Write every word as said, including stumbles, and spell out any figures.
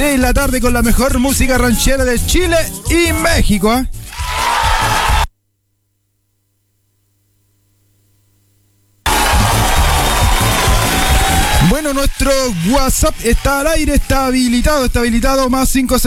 de la tarde con la mejor música ranchera de Chile y México, ¿eh? Bueno, nuestro WhatsApp está al aire, está habilitado, está habilitado más cinco